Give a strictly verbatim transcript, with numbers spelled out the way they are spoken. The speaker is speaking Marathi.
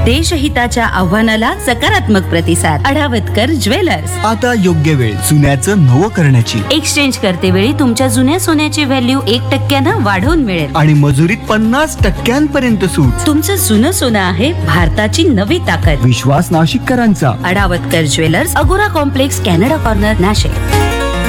देशहिताच्या आव्हानाला सकारात्मक प्रतिसाद. अढावतकर ज्वेलर्स. आता योग्य वेळ सोन्याचं नवं करण्याची. एक्सचेंज करते वेळी तुमच्या जुन्या सोन्याची व्हॅल्यू एक टक्क्यानं वाढवून मिळेल आणि मजुरीत पन्नास टक्क्यांपर्यंत सूट. तुमचं जुनं सोनं आहे भारताची नवी ताकद. विश्वास नाशिककरांचा. अढावतकर ज्वेलर्स, अगोरा कॉम्प्लेक्स, कॅनडा कॉर्नर, नाशिक.